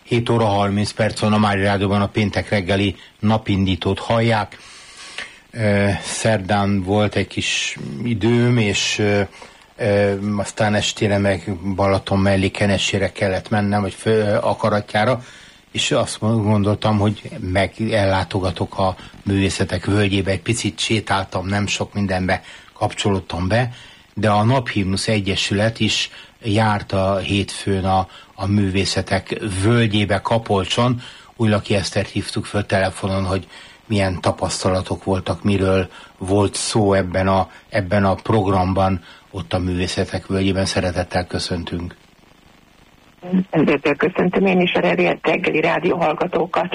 7 óra 30 percon a Mária Rádióban a péntek reggeli napindítót hallják. Szerdán volt egy kis időm, és aztán estére meg Balaton mellé Kenessére kellett mennem, vagy akaratjára, és azt gondoltam, hogy meg ellátogatok a Művészetek Völgyébe, egy picit sétáltam, nem sok mindenbe kapcsolódtam be, de a Naphimnusz Egyesület is járt a hétfőn a Művészetek Völgyébe Kapolcson. Újlaki Esztert hívtuk föl telefonon, hogy milyen tapasztalatok voltak, miről volt szó ebben a programban, ott a Művészetek Völgyében. Szeretettel köszöntünk. Szeretettel köszöntöm én is a reggeli rádió hallgatókat.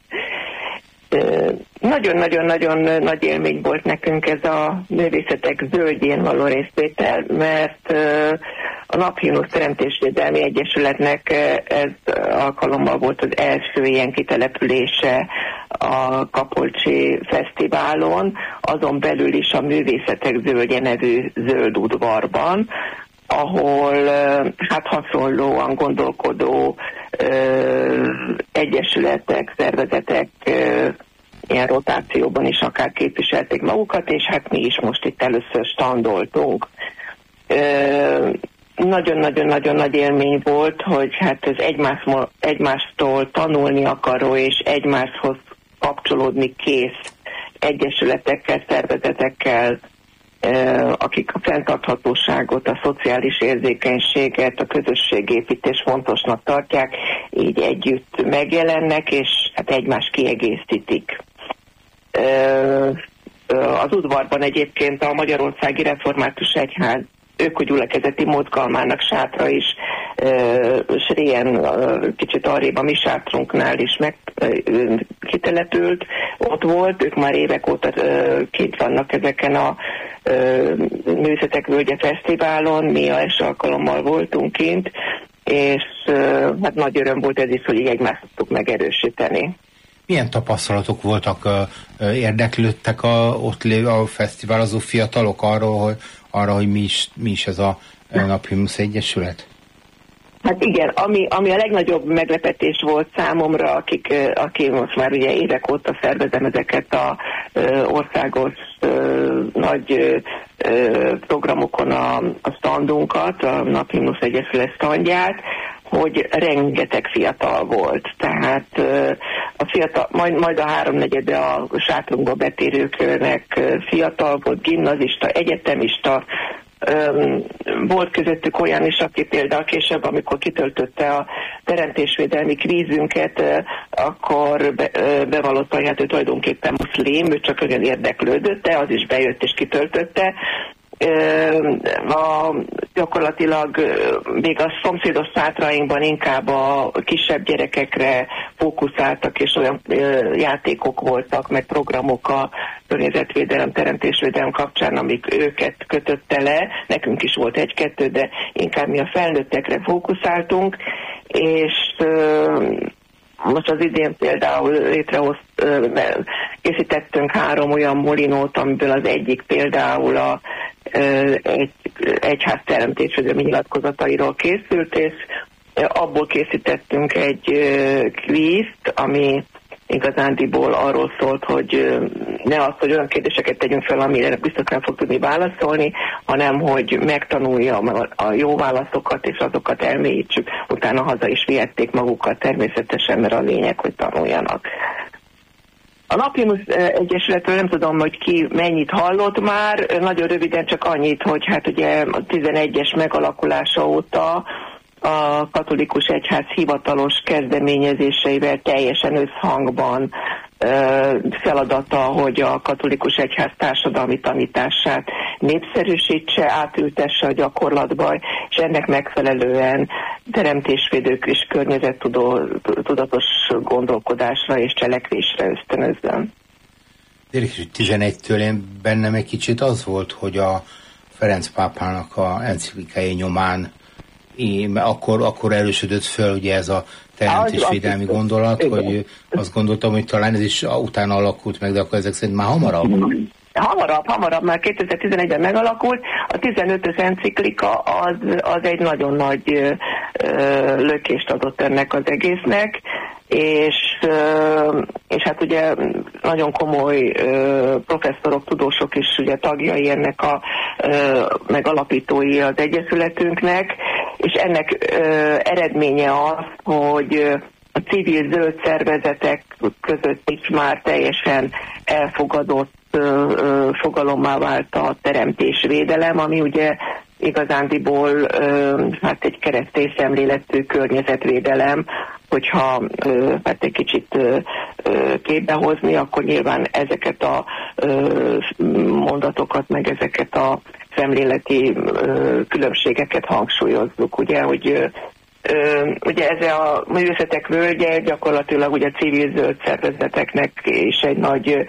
Nagyon-nagyon-nagyon nagy élmény volt nekünk ez a Művészetek Völgyén való részvétel, mert a Naphimnusz Teremtésvédelmi Egyesületnek ez alkalommal volt az első ilyen kitelepülése a Kapolcsi Fesztiválon, azon belül is a Művészetek Völgye nevű zöld udvarban, ahol hát hasonlóan gondolkodó egyesületek, szervezetek ilyen rotációban is akár képviselték magukat, és hát mi is most itt először standoltunk. Nagyon-nagyon-nagyon nagy élmény volt, hogy hát ez egymástól tanulni akaró és egymáshoz kapcsolódni kész egyesületekkel, szervezetekkel, akik a fenntarthatóságot, a szociális érzékenységet, a közösségépítés fontosnak tartják, így együtt megjelennek, és hát egymást kiegészítik. Az udvarban egyébként a Magyarországi Református Egyház ökogyülekezeti mozgalmának sátra is Srien kicsit arrébb a mi sátrunknál is kitelepült, ott volt, ők már évek óta kint vannak ezeken a Művészetek Völgye Fesztiválon, mi első alkalommal voltunk kint, és hát nagy öröm volt ez is, hogy így egymást tudtuk megerősíteni. Milyen tapasztalatok voltak, érdeklődtek ott a fesztiválozó fiatalok arra, hogy mi is ez a Naphimnusz Egyesület? Hát igen, ami a legnagyobb meglepetés volt számomra, aki most már ugye évek óta szervezem ezeket a országos nagy programokon a standunkat, a Naphimnusz Egyesület standját, hogy rengeteg fiatal volt. Tehát a fiatal, majd a háromnegyede a sátrunkba betérőknek fiatal volt, gimnazista, egyetemista, volt közöttük olyan is, aki például később, amikor kitöltötte a teremtésvédelmi krízünket, akkor bevallotta, hogy hát ő tulajdonképpen muszlim, ő csak olyan érdeklődött, de az is bejött és kitöltötte. Gyakorlatilag még a szomszédos szátrainkban inkább a kisebb gyerekekre fókuszáltak, és olyan játékok voltak, meg programok a környezetvédelem, teremtésvédelem kapcsán, amik őket kötötte le. Nekünk is volt egy-kettő, de inkább mi a felnőttekre fókuszáltunk, és most az idén például készítettünk 3 olyan molinót, amiből az egyik például egy egyház teremtésvédelmi nyilatkozatairól készült, és abból készítettünk egy kvízt, ami igazándiból arról szólt, hogy ne az, hogy olyan kérdéseket tegyünk fel, amire biztos nem fog tudni válaszolni, hanem hogy megtanulja a jó válaszokat, és azokat elmélyítsük. Utána haza is vihették magukat természetesen, mert a lényeg, hogy tanuljanak. A Naphimnusz Egyesületről nem tudom, hogy ki mennyit hallott már, nagyon röviden csak annyit, hogy hát ugye a 11-es megalakulása óta a katolikus egyház hivatalos kezdeményezéseivel teljesen összhangban feladata, hogy a katolikus egyház társadalmi tanítását népszerűsítse, átültesse a gyakorlatba, és ennek megfelelően teremtésvédők és környezettudatos gondolkodásra és cselekvésre ösztönözzön. 11-től bennem egy kicsit az volt, hogy a Ferenc pápának a enciklikája nyomán akkor erősödött föl ugye ez a teremtésvédelmi gondolat, hogy azt gondoltam, hogy talán ez is utána alakult meg, de akkor ezek szerint már hamarabb. Hamarabb, már 2011-ben megalakult. A 15-ös enciklika az egy nagyon nagy lökést adott ennek az egésznek, és hát ugye nagyon komoly professzorok, tudósok is ugye tagjai ennek a megalapítói az egyesületünknek, és ennek eredménye az, hogy a civil zöld szervezetek között is már teljesen elfogadott fogalommá vált a teremtésvédelem, ami ugye igazándiból hát egy keresztény szemléletű környezetvédelem, hogyha hát egy kicsit képbe hozni, akkor nyilván ezeket a mondatokat, meg ezeket a szemléleti különbségeket hangsúlyozzuk, ugye, hogy ugye ez a művészetek völgye gyakorlatilag ugye civil zöld szervezeteknek is egy nagy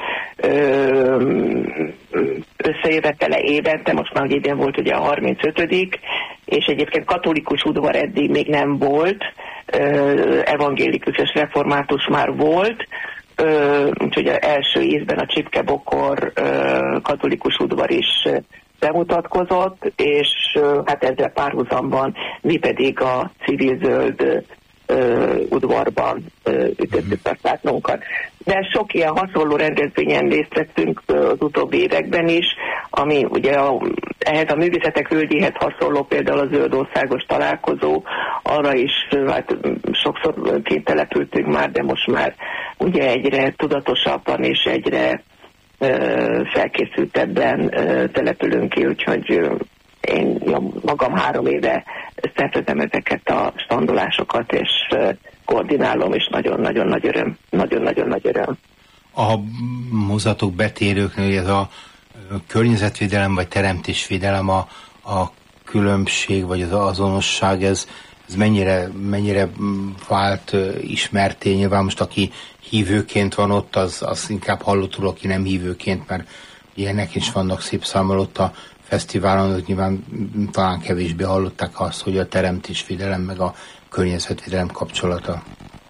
összejövetele évente, most már idén volt ugye a 35. és egyébként katolikus udvar eddig még nem volt, evangélikus és református már volt, úgyhogy az első ízben a Csipke-Bokor katolikus udvar is bemutatkozott, és hát ezzel párhuzamban mi pedig a civil zöld udvarban ütöttük a szátlónkat. De sok ilyen hasonló rendezvényen részt vettünk az utóbbi években is, ami ugye ehhez a művészetek völgyéhez hasonló, például a zöld országos találkozó, arra is hát sokszor kénytelepültünk már, de most már ugye egyre tudatosabban és egyre felkészültebben települünk ki, úgyhogy én magam 3 éve szervezem ezeket a standolásokat, és koordinálom, és nagyon-nagyon nagy öröm. Nagyon-nagyon nagy öröm. A hozzátok betérőknél ez a környezetvédelem vagy teremtésvédelem a különbség, vagy az azonosság, ez mennyire vált ismerté? Nyilván most aki hívőként van ott, az inkább hallott, aki nem hívőként, mert ilyenek is vannak szép számmal ott a fesztiválon, hogy nyilván talán kevésbé hallották azt, hogy a teremtésvédelem meg a környezetvédelem kapcsolata.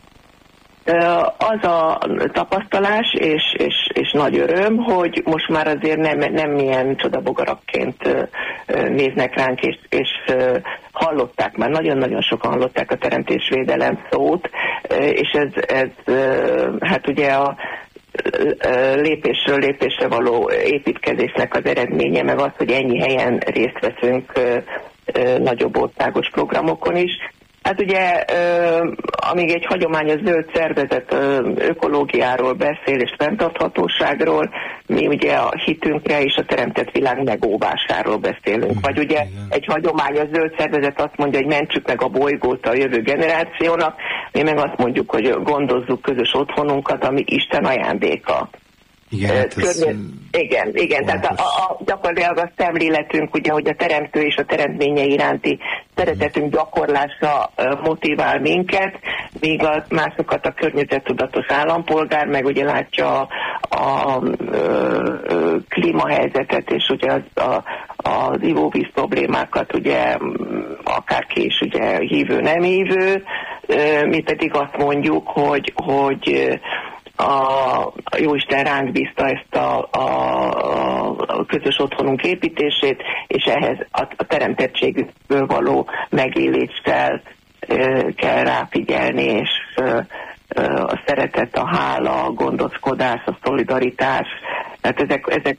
Az a tapasztalás, és nagy öröm, hogy most már azért nem ilyen csodabogarakként néznek ránk, és hallották már, nagyon-nagyon sokan hallották a teremtésvédelem szót, és ez hát ugye a lépésről lépésre való építkezésnek az eredménye, meg az, hogy ennyi helyen részt veszünk nagyobb országos programokon is. Hát ugye, amíg egy hagyományos zöld szervezet ökológiáról beszél és fenntarthatóságról, mi ugye a hitünkre és a teremtett világ megóvásáról beszélünk. Vagy ugye egy hagyományos zöld szervezet azt mondja, hogy mentsük meg a bolygót a jövő generációnak, mi meg azt mondjuk, hogy gondozzuk közös otthonunkat, ami Isten ajándéka. Igen, tehát gyakorlatilag a szemléletünk, ugye, hogy a teremtő és a teremtménye iránti szeretetünk gyakorlása motivál minket, míg a másokat a környezettudatos állampolgár, meg ugye látja a klímahelyzetet, és ugye az ivóvíz problémákat, ugye akárki is ugye hívő, nem hívő, mi pedig azt mondjuk, hogy a Jóisten ránk bízta ezt a közös otthonunk építését, és ehhez a teremtettségükből való megéléssel kell ráfigyelni, és a szeretet, a hála, a gondoskodás, a szolidaritás, tehát ezek